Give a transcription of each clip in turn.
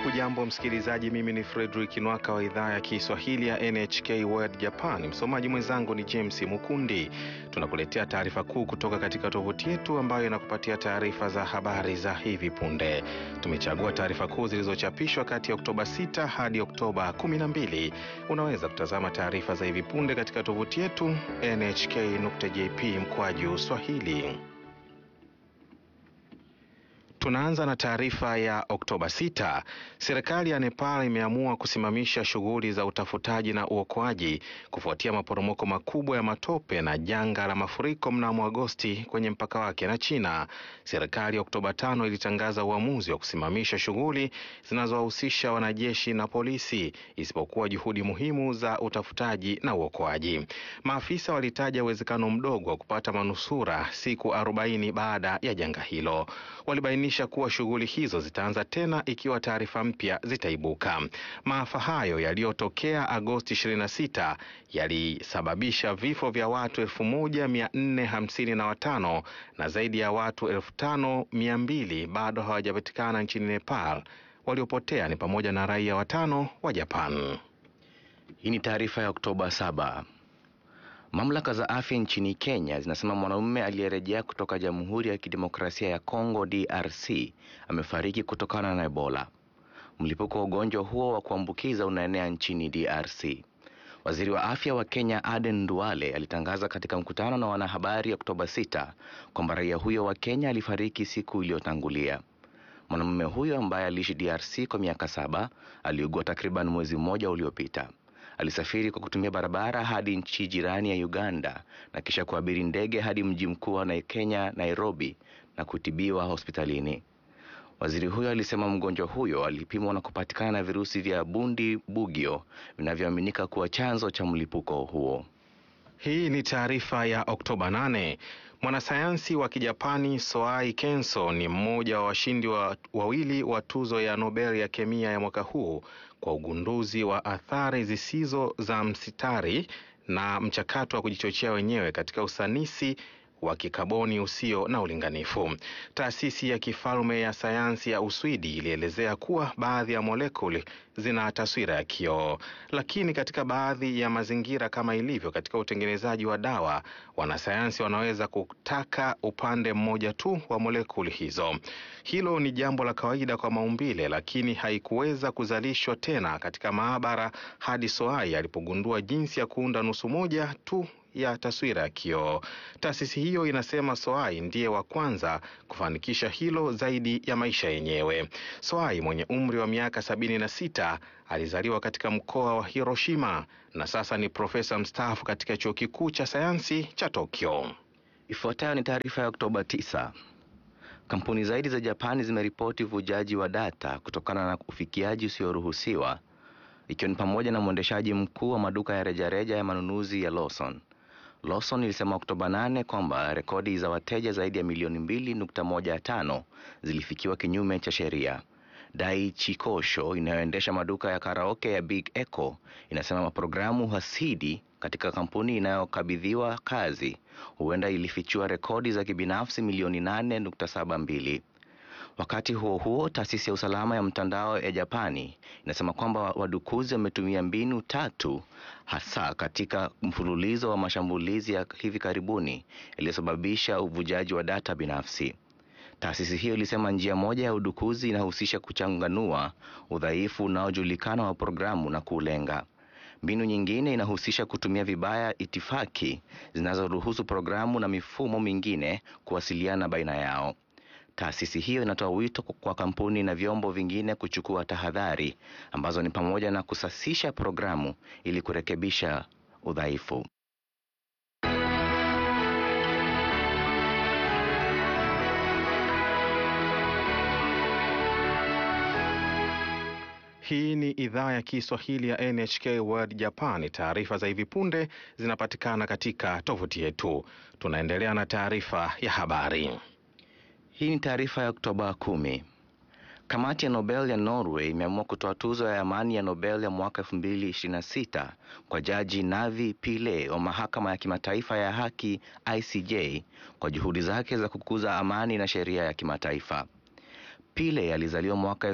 Hujambo msikilizaji, mimi ni Frederick Nwaka wa idhaa ya Kiswahili ya NHK World Japan. Msomaji mwenzangu ni James Mukundi. Tunakuletea taarifa kuu kutoka katika tovuti yetu ambayo inakupatia taarifa za habari za hivi punde. Tumechagua taarifa kuu zilizochapishwa kati ya Oktoba 6 hadi Oktoba 12. Unaweza kutazama taarifa za hivi punde katika tovuti yetu nhk.jp/Swahili. Tunaanza na taarifa ya Oktoba 6. Serikali ya Nepal imeamua kusimamisha shughuli za utafutaji na uokoaji kufuatia maporomoko makubwa ya matope na janga la mafuriko mnamo Agosti kwenye mpaka wake na China. Serikali Oktoba 5 ilitangaza uamuzi wa kusimamisha shughuli zinazowahusisha wanajeshi na polisi isipokuwa juhudi muhimu za utafutaji na uokoaji. Maafisa walitaja uwezekano mdogo wa kupata manusura siku 40 baada ya janga hilo. Walibainisha kuwa shughuli hizo zitaanza tena ikiwa taarifa mpya zitaibuka. Maafa hayo yaliyotokea Agosti 26 yalisababisha vifo vya watu 1455 na zaidi ya watu 5200 bado hawajapatikana nchini Nepal. Waliopotea ni pamoja na raia 5 wa Japan. Hii ni taarifa ya Oktoba 7. Mamlaka za afya nchini Kenya zinasema mwanamume aliyerejea kutoka Jamhuri ya Kidemokrasia ya Kongo DRC amefariki kutokana na Ebola. Mlipuko wa ugonjwa huo wa kuambukiza unaenea nchini DRC. Waziri wa afya wa Kenya Aden Duale alitangaza katika mkutano na wanahabari Oktoba 6 kwamba raia huyo wa Kenya alifariki siku iliyotangulia. Mwanamume huyo ambaye aliishi DRC kwa miaka 7 aliugua takriban mwezi mmoja uliopita. Alisafiri kwa kutumia barabara hadi nchi jirani ya Uganda na kisha kuabiri ndege hadi mji mkuu wa Kenya Nairobi na kutibiwa hospitalini. Waziri huyo alisema mgonjwa huyo alipimwa na kupatikana na virusi vya Bundibugyo vinavyoaminika kuwa chanzo cha mlipuko huo. Hii ni taarifa ya Oktoba 8. Mwanasayansi wa Kijapani Soai Kenso ni mmoja wa washindi wawili wa tuzo ya Nobel ya kemia ya mwaka huu kwa ugunduzi wa athari zisizo za msitari na mchakato wa kujichochea wenyewe katika usanisi wa kikaboni usio na ulinganifu. Taasisi ya kifalme ya sayansi ya Uswidi ilielezea kuwa baadhi ya molekuli zina taswira ya kioo, lakini katika baadhi ya mazingira kama ilivyo katika utengenezaji wa dawa, wanasayansi wanaweza kutaka upande mmoja tu wa molekuli hizo. Hilo ni jambo la kawaida kwa maumbile, lakini haikuweza kuzalishwa tena katika maabara hadi Soai alipogundua jinsi ya kuunda nusu moja tu ya taswira ya kioo. Taasisi hiyo inasema Soai ndiye wa kwanza kufanikisha hilo zaidi ya maisha yenyewe. Soai mwenye umri wa miaka 76 alizaliwa katika mkoa wa Hiroshima na sasa ni profesa mstaafu katika chuo kikuu cha sayansi cha Tokyo. Ifuatayo ni taarifa ya Oktoba 9. Kampuni zaidi za Japani zimeripoti uvujaji wa data kutokana na ufikiaji usioruhusiwa, ikiwa ni pamoja na mwendeshaji mkuu wa maduka ya rejareja ya manunuzi ya Lawson. Lawson ilisema Oktoba 8 kwamba rekodi za wateja zaidi ya milioni 2.15 zilifikiwa kinyume cha sheria. Daiichi Kosho inayoendesha maduka ya karaoke ya Big Echo inasema maprogramu hasidi katika kampuni inayokabidhiwa kazi huenda ilifichua rekodi za kibinafsi milioni 8.72. Wakati huo huo, taasisi ya usalama ya mtandao ya Japani inasema kwamba wadukuzi wametumia mbinu 3 hasa katika mfululizo wa mashambulizi ya hivi karibuni iliyosababisha uvujaji wa data binafsi. Taasisi hiyo ilisema njia moja ya udukuzi inahusisha kuchanganua udhaifu unaojulikana wa programu na kulenga. Mbinu nyingine inahusisha kutumia vibaya itifaki zinazoruhusu programu na mifumo mingine kuwasiliana baina yao. Taasisi hiyo inatoa wito kwa kampuni na vyombo vingine kuchukua tahadhari ambazo ni pamoja na kusasisha programu ili kurekebisha udhaifu. Hii ni idhaa ya Kiswahili ya NHK World Japan. Taarifa za hivi punde zinapatikana katika tovuti yetu. Tunaendelea na taarifa ya habari. Hii ni taarifa ya Oktoba 10. Kamati ya Nobel ya Norway imeamua kutoa tuzo ya amani ya Nobel ya mwaka 2026 kwa Jaji Navi Pillay wa mahakama ya kimataifa ya haki ICJ kwa juhudi zake za kukuza amani na sheria ya kimataifa. Pile alizaliwa mwaka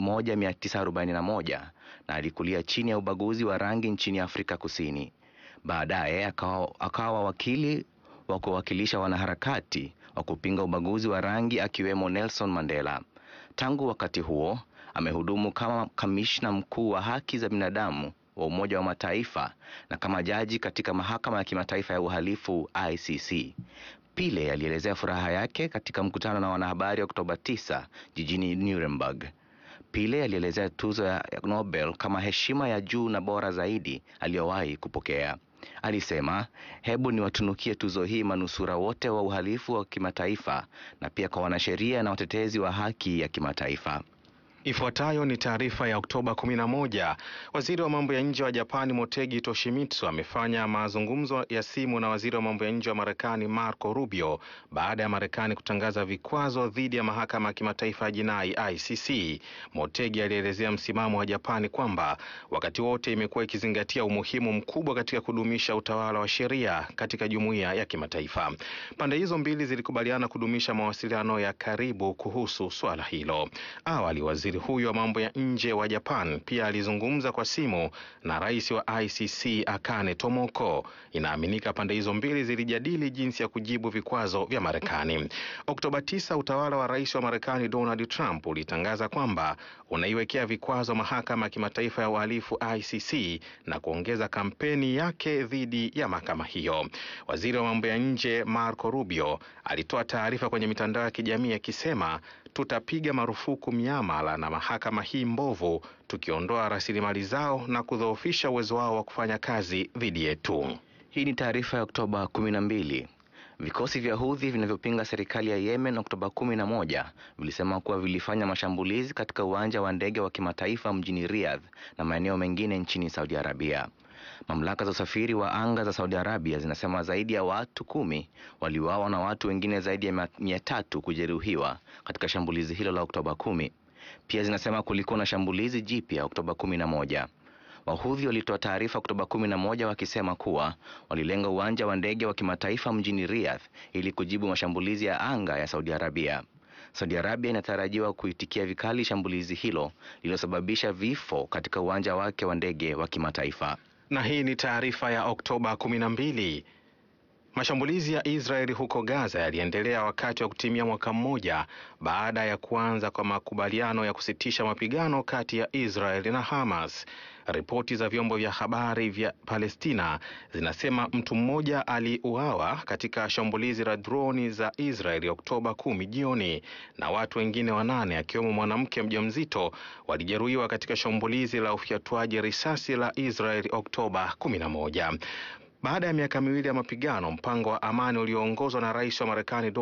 1941 na alikulia chini ya ubaguzi wa rangi nchini Afrika Kusini. Baadaye akawa wakili wa kuwakilisha wanaharakati wa kupinga ubaguzi wa rangi akiwemo Nelson Mandela. Tangu wakati huo amehudumu kama kamishna mkuu wa haki za binadamu wa Umoja wa Mataifa na kama jaji katika mahakama ya kimataifa ya uhalifu ICC. Pile alielezea furaha yake katika mkutano na wanahabari Oktoba 9 jijini Nuremberg. Pile alielezea tuzo ya Nobel kama heshima ya juu na bora zaidi aliyowahi kupokea. Alisema, hebu niwatunukie tuzo hii manusura wote wa uhalifu wa kimataifa na pia kwa wanasheria na watetezi wa haki ya kimataifa. Ifuatayo ni taarifa ya Oktoba 11. Waziri wa mambo ya nje wa Japani Motegi Toshimitsu amefanya mazungumzo ya simu na waziri wa mambo ya nje wa Marekani Marco Rubio baada ya Marekani kutangaza vikwazo dhidi ya mahakama ya kimataifa ya jinai ICC. Motegi alielezea msimamo wa Japani kwamba wakati wote imekuwa ikizingatia umuhimu mkubwa katika kudumisha utawala wa sheria katika jumuiya ya kimataifa. Pande hizo mbili zilikubaliana kudumisha mawasiliano ya karibu kuhusu swala hilo. Awali waziri huyo wa mambo ya nje wa Japan pia alizungumza kwa simu na rais wa ICC Akane Tomoko. Inaaminika pande hizo mbili zilijadili jinsi ya kujibu vikwazo vya Marekani. Oktoba 9, utawala wa rais wa Marekani Donald Trump ulitangaza kwamba unaiwekea vikwazo mahakama ya kimataifa ya uhalifu ICC na kuongeza kampeni yake dhidi ya mahakama hiyo. Waziri wa mambo ya nje Marco Rubio alitoa taarifa kwenye mitandao ya kijamii akisema, tutapiga marufuku miamala na mahakama hii mbovu, tukiondoa rasilimali zao na kudhoofisha uwezo wao wa kufanya kazi dhidi yetu. Hii ni taarifa ya Oktoba 12. Vikosi vya Houthi vinavyopinga serikali ya Yemen Oktoba 11 vilisema kuwa vilifanya mashambulizi katika uwanja wa ndege wa kimataifa mjini Riyadh na maeneo mengine nchini Saudi Arabia. Mamlaka za usafiri wa anga za Saudi Arabia zinasema zaidi ya watu 10 waliuawa na watu wengine zaidi ya 300 kujeruhiwa katika shambulizi hilo la Oktoba 10. Pia zinasema kulikuwa na shambulizi jipya Oktoba 11. Wahudhi walitoa taarifa Oktoba 11 wakisema kuwa walilenga uwanja wa ndege wa kimataifa mjini Riyadh ili kujibu mashambulizi ya anga ya Saudi Arabia. Saudi Arabia inatarajiwa kuitikia vikali shambulizi hilo lililosababisha vifo katika uwanja wake wa ndege wa kimataifa. Na hii ni taarifa ya Oktoba 12. Mashambulizi ya Israeli huko Gaza yaliendelea wakati wa kutimia mwaka mmoja baada ya kuanza kwa makubaliano ya kusitisha mapigano kati ya Israeli na Hamas. Ripoti za vyombo vya habari vya Palestina zinasema mtu mmoja aliuawa katika shambulizi la droni za Israeli Oktoba 10 jioni na watu wengine 8 akiwemo mwanamke mjamzito walijeruhiwa katika shambulizi la ufyatuaji risasi la Israeli Oktoba 11. Baada ya miaka miwili ya mapigano, mpango wa amani ulioongozwa na rais wa Marekani